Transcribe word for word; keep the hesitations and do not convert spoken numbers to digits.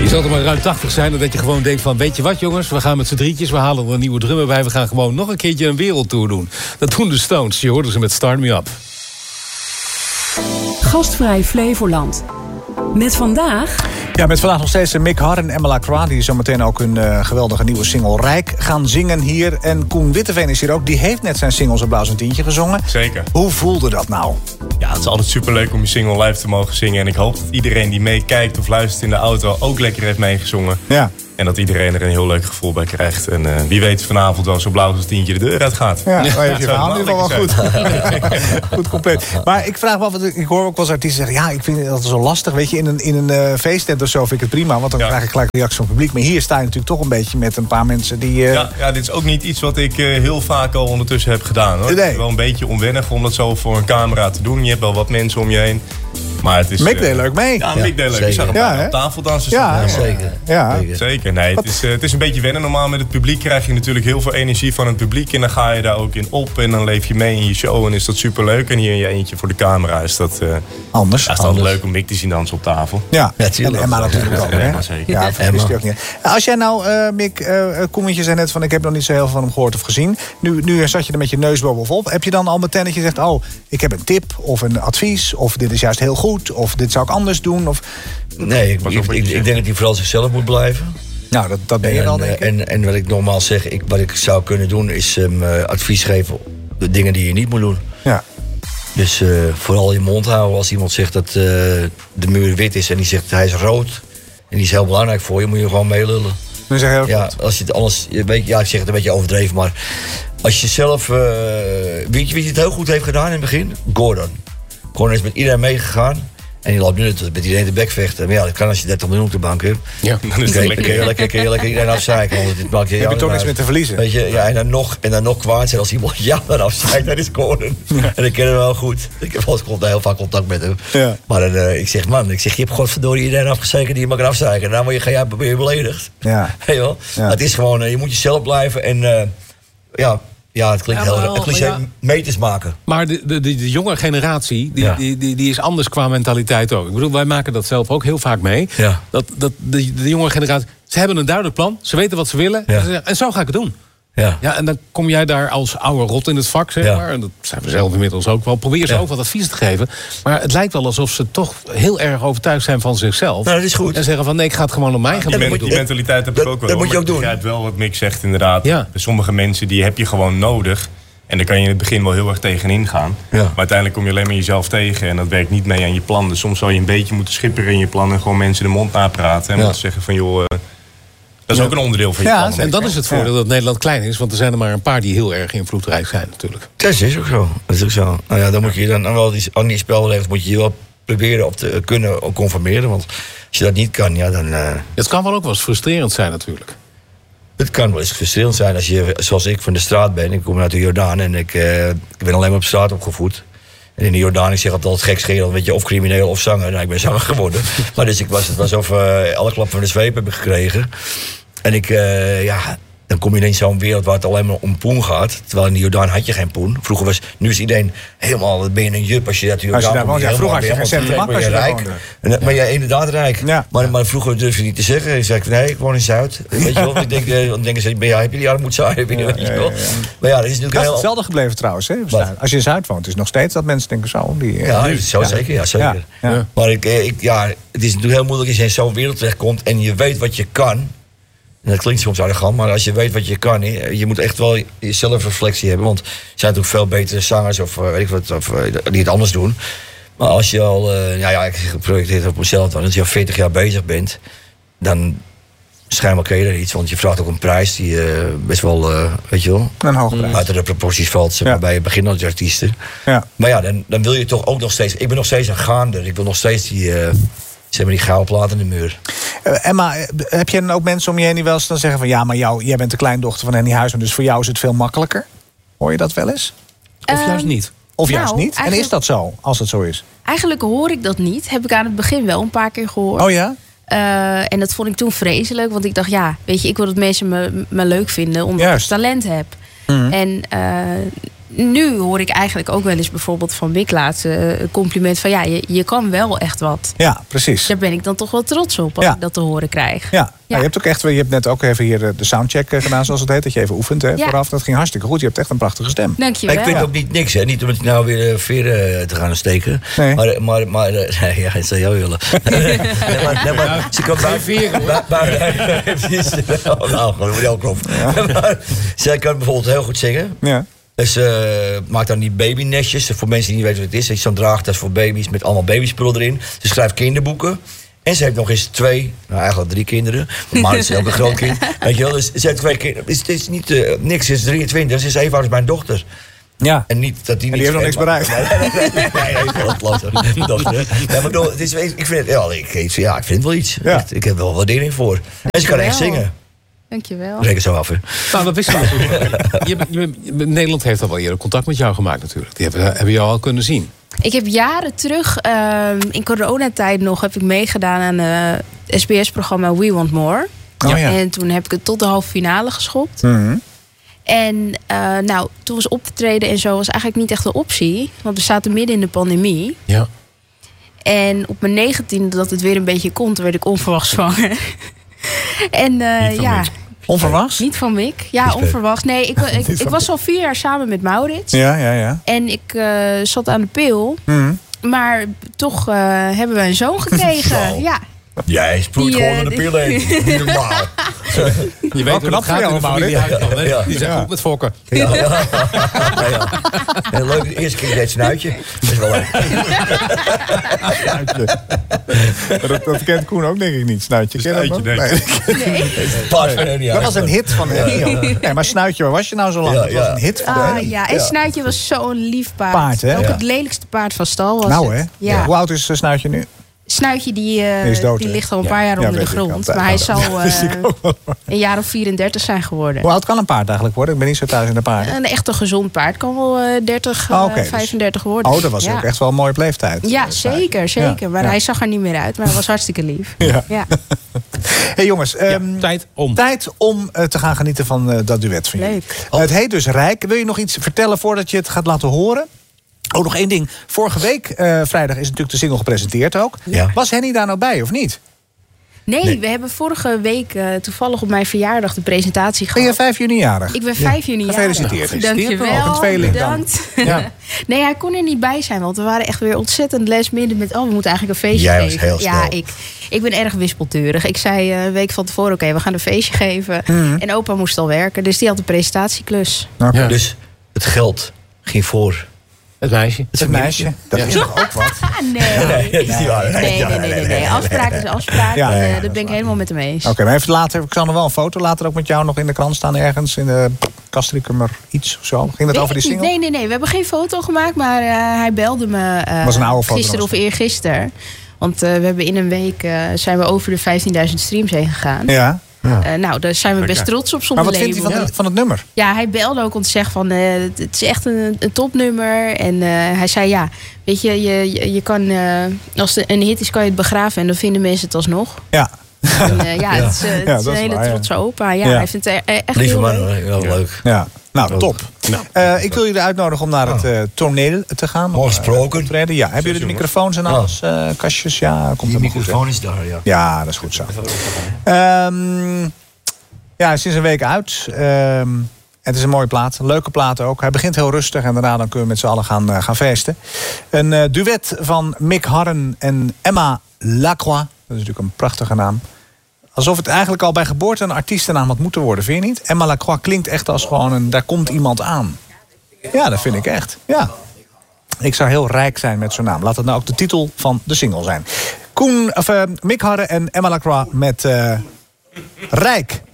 Je zal er maar ruim tachtig zijn en dat je gewoon denkt van... weet je wat jongens, we gaan met z'n drietjes, we halen er een nieuwe drummer bij... we gaan gewoon nog een keertje een wereldtour doen. Dat doen de Stones, je hoorde ze met Start Me Up. Gastvrij Flevoland. Met vandaag... Ja, met vandaag nog steeds Mick Hart en Emma Lacroix... die zometeen ook hun uh, geweldige nieuwe single Rijk gaan zingen hier. En Koen Witteveen is hier ook. Die heeft net zijn single Zo Blauw Zijn Tientje gezongen. Zeker. Hoe voelde dat nou? Ja, het is altijd superleuk om je single live te mogen zingen. En ik hoop dat iedereen die meekijkt of luistert in de auto... ook lekker heeft meegezongen. Ja. En dat iedereen er een heel leuk gevoel bij krijgt. En uh, wie weet vanavond wel zo blauw als tientje de deur uit gaat. Ja, maar heeft je ja, verhaal in ieder geval wel goed. Goed compleet. Maar ik vraag me af, ik hoor ook wel eens artiesten zeggen... ja, ik vind dat zo lastig. Weet je, in een, in een uh, feesttent of zo vind ik het prima. Want dan ja. krijg ik gelijk reactie van het publiek. Maar hier sta je natuurlijk toch een beetje met een paar mensen die... Uh... Ja, ja, dit is ook niet iets wat ik uh, heel vaak al ondertussen heb gedaan. Hoor. Nee. Het is wel een beetje onwennig om dat zo voor een camera te doen. Je hebt wel wat mensen om je heen. Maar het is... Mick deed leuk mee. Ja, Mick deed leuk. Ik zag hem ja, op tafel dansen. Ja, ja, zeker. Ja. Zeker. Nee, het is, uh, het is een beetje wennen. Normaal met het publiek krijg je natuurlijk heel veel energie van het publiek. En dan ga je daar ook in op. En dan leef je mee in je show. En is dat superleuk. En hier in je eentje voor de camera is dat... Uh, Anders. Ja, is het altijd leuk om Mick te zien dansen op tafel. Ja, ja en Emma natuurlijk ook. Ja, hè? Emma zeker. Ja, dat wist je ook niet. Als jij nou, uh, Mick, uh, Koemetje zei net van... ik heb nog niet zo heel veel van hem gehoord of gezien. Nu, nu zat je er met je neus bovenop. Heb je dan al meteen dat je zegt... oh, ik heb een tip of een advies... of dit is juist heel goed... of dit zou ik anders doen? Of... Nee, ik, ik, ik, ik denk dat hij vooral zichzelf moet blijven. Nou, dat, dat ben je en, wel, denk ik. En, en wat ik nogmaals zeg, ik, wat ik zou kunnen doen... is um, uh, advies geven op de dingen die je niet moet doen. Ja. Dus uh, vooral je mond houden als iemand zegt dat uh, de muur wit is... en die zegt hij is rood en die is heel belangrijk voor je... moet je gewoon meelullen. Dan zeg je ook ja, goed. als je het anders, je weet, ja, ik zeg het een beetje overdreven... maar als je zelf... Uh, weet je wie het heel goed heeft gedaan in het begin? Gordon. Gordon is met iedereen meegegaan... En die loopt nu met iedereen de bek vechten. Maar ja, dat kan als je dertig miljoen op de bank hebt. Ja, dan is het Dan lekker. kun je lekker, kun je lekker iedereen afzeiken. Want dit maakt je, Heb je ja, toch niks meer te verliezen? Weet je, ja, en, dan nog, en dan nog kwaad zijn als iemand jou dan afzeikt. Dat is Gordon. Ja. En ik ken hem wel goed. Ik heb wel eens heel vaak contact met hem. Ja. Maar dan, uh, ik zeg, man, ik zeg, je hebt godverdorie iedereen afgezeiken die je mag afzeiken. En dan word je, ga jij, ben je beledigd. Ja. Hey, wel? Ja. Het is gewoon, uh, je moet jezelf blijven. En uh, ja... Ja, het klinkt Ja, heel wel, het cliché, ja. meters maken. Maar de, de, de, de jonge generatie, die, Ja. die, die, die is anders qua mentaliteit ook. Ik bedoel, wij maken dat zelf ook heel vaak mee. Ja. Dat, dat de, de jonge generatie, ze hebben een duidelijk plan. Ze weten wat ze willen. Ja. En, ze zeggen, en zo ga ik het doen. Ja. Ja, en dan kom jij daar als oude rot in het vak, zeg Ja. maar. En dat zijn we zelf inmiddels ook wel. Probeer ze Ja. ook wat advies te geven. Maar het lijkt wel alsof ze toch heel erg overtuigd zijn van zichzelf. Nou, dat is goed. En zeggen van, nee, ik ga het gewoon op mijn Ja, gebied dat Die moet doen. mentaliteit heb ik dat- ook wel. dat hoor. moet je ook Maar doen. Ik begrijp wel wat Mick zegt inderdaad. Ja. Sommige mensen die heb je gewoon nodig. En daar kan je in het begin wel heel erg tegenin gaan. Ja. Maar uiteindelijk kom je alleen maar jezelf tegen. En dat werkt niet mee aan je plan. Dus soms zou je een beetje moeten schipperen in je plan. En gewoon mensen de mond napraten. En Ja. moeten zeggen van joh... Uh, dat is ook een onderdeel van je Ja, plan. En dat is het voordeel dat Nederland klein is. Want er zijn er maar een paar die heel erg invloedrijk zijn natuurlijk. Dat is ook zo. Dat is ook zo. Nou ja, dan moet je dan aan wel die, aan die spelregels moet je je wel proberen op te kunnen conformeren. Want als je dat niet kan, ja, dan... Uh, Het kan wel ook wel eens frustrerend zijn natuurlijk. het kan wel eens frustrerend zijn als je, zoals ik, van de straat ben. Ik kom uit de Jordaan en ik, uh, ik ben alleen maar op straat opgevoed. En in de Jordaan, ik zeg altijd gekscherend, weet je, of crimineel of zanger. Nou, ik ben zanger geworden. Maar dus ik was, het was of uh, alle klap van de zweep heb ik gekregen. En ik, uh, ja... Dan kom je in zo'n wereld waar het alleen maar om poen gaat. Terwijl in de Jordaan had je geen poen. Vroeger was, nu is iedereen helemaal, ben je een jup als je dat Jordaan... Als je daar woont, ja, vroeger had je geen cent te maken als je daar rijk. woonde. En, maar jij inderdaad rijk. Ja. Maar, maar vroeger durf je niet te zeggen. Ik zei, nee, ik woon in Zuid. Weet je wel? Ik denk, eh, dan denken ze, ja, heb je die armoedzaai? Heb je die, weet je wel? Maar ja, dat is natuurlijk Dat is heel... hetzelfde gebleven trouwens. Hè? Wat? Als je in Zuid woont, is het nog steeds dat mensen denken zo. Die, uh, Ja, nu. dat is zo zeker. Ja, zeker. Ja, ja. Maar ik, eh, ik, ja, het is natuurlijk heel moeilijk als je in zo'n wereld terechtkomt en je weet wat je kan. En dat klinkt soms arrogant, maar als je weet wat je kan, je moet echt wel je zelfreflectie hebben. Want er zijn natuurlijk veel betere zangers of weet ik wat, of, die het anders doen. Maar als je al, uh, ja, ja, ik projecteer het op mezelf dan, als je al veertig jaar bezig bent, dan schijnbaar kun je er iets. Want je vraagt ook een prijs die uh, best wel, uh, weet je wel, Een hoge prijs. buiten de proporties valt, zeg maar, Ja. bij beginnende artiesten. Ja. Maar ja, dan, dan wil je toch ook nog steeds... Ik ben nog steeds een gaander. Ik wil nog steeds die, uh, zeg maar die gouden plaat in de muur. Uh, Emma, heb je dan ook mensen om je heen die wel eens dan zeggen van... ja, maar jou, jij bent de kleindochter van Henny Huisman, dus voor jou is het veel makkelijker? Hoor je dat wel eens? Of Um, juist niet? Of Nou, juist niet? En eigenlijk- is dat zo, als het zo is? Eigenlijk hoor ik dat niet. Heb ik aan het begin wel een paar keer gehoord. Oh ja? Uh, en dat vond ik toen vreselijk. Want ik dacht, ja, weet je, ik wil dat mensen me, me leuk vinden omdat Juist. ik talent heb. Mhm. En uh, nu hoor ik eigenlijk ook wel eens bijvoorbeeld van Mick laatst uh, een compliment van ja, je, je kan wel echt wat. Ja, precies. Daar ben ik dan toch wel trots op als Ja. ik dat te horen krijg. Ja, ja. Ja. Je hebt ook echt, je hebt net ook even hier de soundcheck eh, gedaan, zoals het heet. Dat je even oefent hè, Ja. vooraf. Dat ging hartstikke goed. Je hebt echt een prachtige stem. Dankjewel. Maar ik vind ook niet niks, hè. Niet om het nou weer uh, veren te gaan steken. Nee. Maar, maar, maar uh, nee, ja, het zou jou willen. nee, maar, nee, maar, ze kan Geen veren, maar, maar, maar, precies. Oh, nou, gewoon voor jouw knop. Maar zij kan bijvoorbeeld heel goed zingen. Ja. Dus ze uh, maakt dan die babynestjes. Voor mensen die niet weten wat het is. Het is zo'n draagtas voor baby's met allemaal babyspullen erin. Ze schrijft kinderboeken. En ze heeft nog eens twee, nou eigenlijk drie kinderen. Maar het is ook een groot kind. Weet je wel, dus ze heeft twee kinderen. Het is, het is niet uh, niks, ze is drieëntwintig. Ze is even oud als mijn dochter. Ja. En niet dat die En niet die heeft nog niks bereikt. Nee, nee, nee, nee, nee, nee, dat lastig. Die dochter. Nee, maar bedoel, het is, ik vind het, ja, ik, ik, ja, ik vind het wel iets. Ja. Echt, ik heb er wel waardering voor. En ze kan echt Dankjewel. zingen. Dankjewel. Reken zo af, hè. Nou, dat wist ik natuurlijk. Je, je, je, Nederland heeft al wel eerder contact met jou gemaakt natuurlijk. Die hebben, hebben jou al kunnen zien. Ik heb jaren terug, um, in coronatijd nog, heb ik meegedaan aan het S B S-programma We Want More. Oh, ja. En toen heb ik het tot de halve finale geschopt. Mm-hmm. En uh, nou, toen was op te treden en zo was eigenlijk niet echt een optie. Want we zaten midden in de pandemie. Ja. En op mijn negentiende, dat het weer een beetje kon, toen werd ik onverwachts zwanger. En uh, Niet van ja, Mick. Onverwachts? niet van Mick. Ja, onverwachts. Nee, ik, ik, ik, ik was al vier jaar samen met Maurits. Ja, ja, ja. En ik uh, zat aan de pil. Mm. Maar toch uh, hebben we een zoon gekregen. Zo. Ja. Jij sproeit Die, gewoon uh, naar de die- pillen heen. Niet normaal. Je weet Wel hoe knap dat voor gaat jou, in de familie Maurits. Huisman, hè? Ja. Die zijn Ja. goed met fokken. Ja, ja. Ja, ja. En leuk, de eerste keer deed snuitje. Dat is wel leuk. Snuitje. dat, dat kent Koen ook denk ik niet. Snuitje. Ken je dat Snuitje, nog? nee. Nee. Paard van Henny. Dat was een hit van de Rio. Nee, maar Snuitje, waar was je nou zo lang? Ja, Dat was ja. een hit van de Ah, Henny. ja. En Ja. Snuitje was zo'n lief paard. Paard, hè? Ook Ja. het lelijkste paard van stal was Nou hè? het. Ja. Hoe oud is uh, Snuitje nu? Snuitje die, uh, Die is dood, die hè? ligt al een Ja. paar jaar Ja, onder de weet ik. grond. Ja, Maar hij ja, zal dat wist ik uh, ook wel. een jaar of vierendertig zijn geworden. Hoe oud kan een paard eigenlijk worden? Ik ben niet zo thuis in de paarden. Een echte gezond paard kan wel uh, dertig, uh, Oh, oké, dus- vijfendertig worden. Oh, dat was ja. ook echt wel een mooie op leeftijd. Ja, uh, Snuitje. zeker, zeker. Ja, Maar ja. hij zag er niet meer uit. Maar hij was hartstikke lief. Ja. Ja. Hey jongens, Ja, ehm, tijd om. tijd om uh, te gaan genieten van uh, dat duet van jullie. Leuk. Uh, het heet dus Rijk. Wil je nog iets vertellen voordat je het gaat laten horen? Oh, nog één ding. Vorige week, uh, vrijdag, is natuurlijk de single gepresenteerd ook. Ja. Was Henny daar nou bij of niet? Nee, Nee. we hebben vorige week uh, toevallig op mijn verjaardag de presentatie Ben je gehad. vijf juni jarig? Ik ben vijf juni jarig. Gefeliciteerd. Dankjewel. Ook een tweeling dan. Bedankt. Ja. Nee, hij kon er niet bij zijn, want we waren echt weer ontzettend last minute met... oh, we moeten eigenlijk een feestje Jij was geven. heel ja, snel. ik, ik ben erg wispelturig. Ik zei uh, een week van tevoren, oké, we gaan een feestje geven. Mhm. En opa moest al werken, dus die had de presentatieklus. Oké. Ja. Dus het geld ging voor. Het meisje. Het meisje. Dat Ja. is toch ook wat? Ah, nee. Nee, dat is niet waar. Nee, nee, nee, nee, nee. Afspraak is afspraak. Ja, ja, ja, en, uh, dat dat is ben ik waar. helemaal met hem eens. Oké, maar even later. Ik zal nog wel een foto later ook met jou nog in de krant staan ergens. In de Kastrikumer iets of zo. Ging het Weet over die ik niet. single? Nee, nee, nee. We hebben geen foto gemaakt, maar uh, hij belde me uh, Was een oude foto gisteren was of eergisteren. Want uh, we hebben in een week uh, zijn we over de vijftienduizend streams heen gegaan. Ja. Uh, nou, daar zijn we best trots op Maar zonder wat vindt hij label. van, de- van het nummer? Ja, hij belde ook om te zeggen van uh, het het is echt een, een topnummer. En uh, hij zei ja, weet je, je, je, je kan, uh, als het een hit is kan je het begraven en dan vinden mensen het alsnog. Ja. En, uh, ja, het is, uh, het Ja, is dat een is hele waar, ja. trotse opa. Ja, Ja. hij vindt het e- echt Lieve heel man, leuk. hoor. Wel leuk. Ja. Nou, Ook. top. Nou. Uh, ik wil jullie uitnodigen om naar het uh, toneel te gaan. Mooi Om, uh, gesproken. op te treden. Ja, hebben jullie de microfoons en alles? Uh, kastjes? Ja, komt Die helemaal goed. hè? microfoon is daar, ja. Ja, dat is goed zo. Ehm ja, sinds een week uit. Ehm het is een mooie plaat. Een leuke plaat ook. Hij begint heel rustig en daarna dan kunnen we met z'n allen gaan, uh, gaan feesten. Een uh, duet van Mick Harren en Emma Lacroix. Dat is natuurlijk een prachtige naam. Alsof het eigenlijk al bij geboorte een artiestennaam had moeten worden, vind je niet? Emma Lacroix klinkt echt als gewoon een... daar komt iemand aan. Ja, dat vind ik echt. Ja. Ik zou heel rijk zijn met zo'n naam. Laat het nou ook de titel van de single zijn. Koen, of, uh, Mick Harren en Emma Lacroix met uh, Rijk.